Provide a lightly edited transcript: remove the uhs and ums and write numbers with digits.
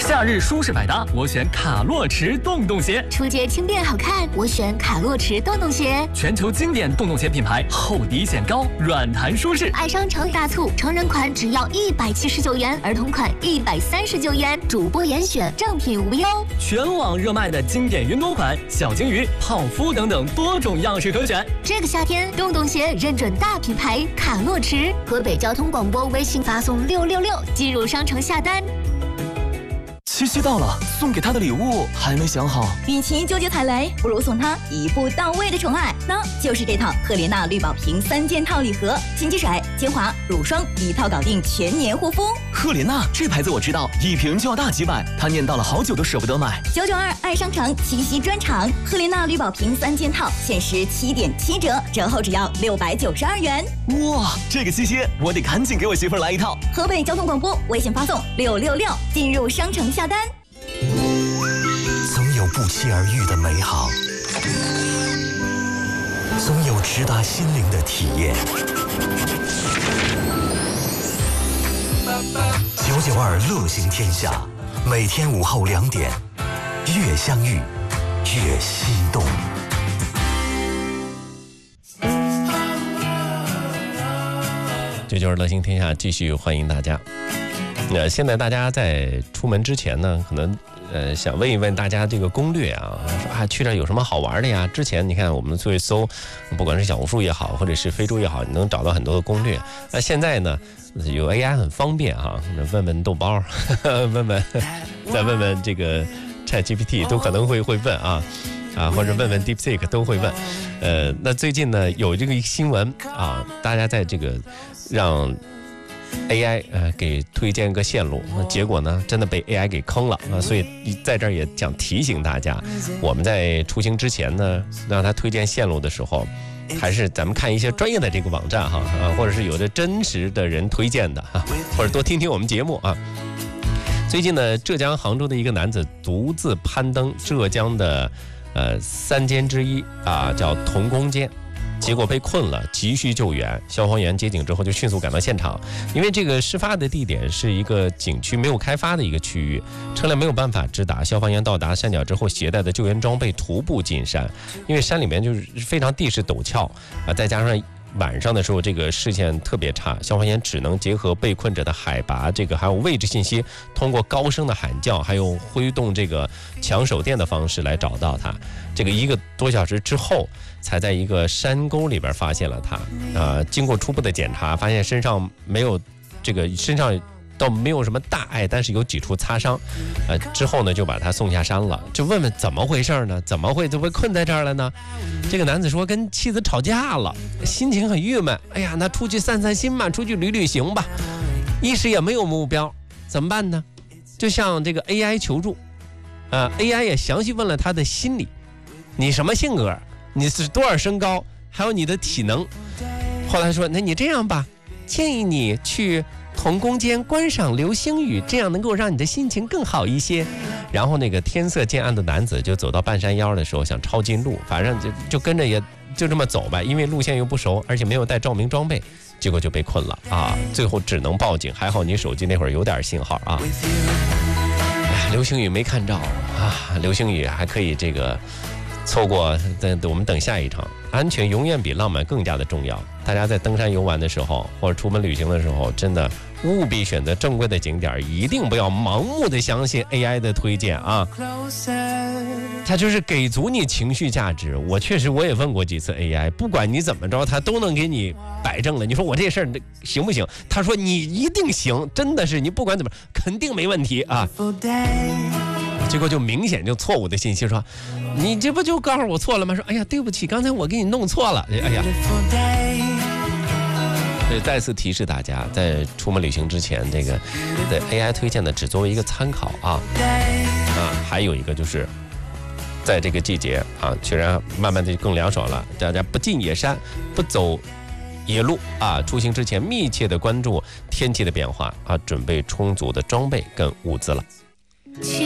夏日舒适百搭，我选卡洛驰洞洞鞋。 出街轻便好看，我选卡洛驰洞洞鞋。 全球经典洞洞鞋品牌，厚底显高，软弹舒适。 爱商城大促，成人款只要179元，儿童款139元，主播严选，正品无忧。 全网热卖的经典云朵款、小金鱼、泡芙等等多种样式可选。 这个夏天，洞洞鞋认准大品牌卡洛驰。河北交通广播微信发送666进入商城下单。 七夕到了，送给他的礼物还没想好。 与其纠结踩雷，不如送他一步到位的宠爱，那就是这套赫莲娜绿宝瓶3件套礼盒，金鸡水、精华、乳霜一套搞定全年护肤。 赫莲娜这牌子我知道，一瓶就要大几百，他念叨了好久都舍不得买。 992爱商城七夕专场，赫莲娜绿宝瓶3件套限时7.7折，折后只要692元。 哇，这个七夕我得赶紧给我媳妇儿来一套。 河北交通广播微信发送666进入商城下单。 总有不期而遇的美好，总有直达心灵的体验。992乐行天下，每天午后2点，越相遇越心动。 992乐行天下继续欢迎大家。现在大家在出门之前呢，可能想问一问大家这个攻略啊，说啊去这儿有什么好玩的呀？之前你看我们会搜，不管是小红书也好，或者是非洲也好，你能找到很多的攻略。那现在呢，有 AI 很方便哈，问问豆包，再问问这个 ChatGPT 都可能会问啊，或者问问 DeepSeek 都会问。那最近呢有这个新闻啊，大家在这个让AI 给推荐个线路，结果呢真的被 AI 给坑了啊！所以在这儿也想提醒大家，我们在出行之前呢，让他推荐线路的时候，还是咱们看一些专业的这个网站哈或者是有的真实的人推荐的或者多听听我们节目啊。最近呢，浙江杭州的一个男子独自攀登浙江的3尖之一啊，叫铜宫尖。结果被困了，急需救援。消防员接警之后就迅速赶到现场，因为这个事发的地点是一个景区没有开发的一个区域，车辆没有办法直达。消防员到达山脚之后，携带的救援装备徒步进山，因为山里面就是非常地势陡峭啊，再加上晚上的时候这个视线特别差，消防员只能结合被困者的海拔这个还有位置信息，通过高声的喊叫还有挥动这个抢手电的方式来找到他。这个1个多小时之后才在一个山沟里边发现了他经过初步的检查，发现身上没有身上倒没有什么大碍，但是有几处擦伤之后呢就把他送下山了。就问问怎么回事呢？怎么会困在这儿了呢？这个男子说跟妻子吵架了，心情很郁闷。哎呀，那出去散散心嘛，出去旅行吧，一时也没有目标，怎么办呢？就向这个 AI 求助AI 也详细问了他的心理，你什么性格，你是多少身高，还有你的体能。后来说那你这样吧，建议你去铜宫尖观赏流星雨，这样能够让你的心情更好一些。然后那个天色渐暗的男子就走到半山腰的时候想抄近路，反正就跟着也就这么走吧，因为路线又不熟，而且没有带照明装备，结果就被困了啊！最后只能报警，还好你手机那会儿有点信号啊。流星雨没看着啊，流星雨还可以这个错过，我们等下一场。安全永远比浪漫更加的重要。大家在登山游玩的时候，或者出门旅行的时候，真的务必选择正规的景点，一定不要盲目的相信 AI 的推荐啊！它就是给足你情绪价值。我也问过几次 AI， 不管你怎么着，它都能给你摆正了。你说我这事儿行不行？他说你一定行，真的是你不管怎么肯定没问题啊！结果就明显就错误的信息，说你这不就告诉我错了吗？说哎呀对不起，刚才我给你弄错了。哎呀，再次提示大家，在出门旅行之前，这个对 AI 推荐的只作为一个参考啊。还有一个就是在这个季节啊，虽然慢慢的更凉爽了，大家不进野山，不走野路啊，出行之前密切的关注天气的变化啊，准备充足的装备跟物资了。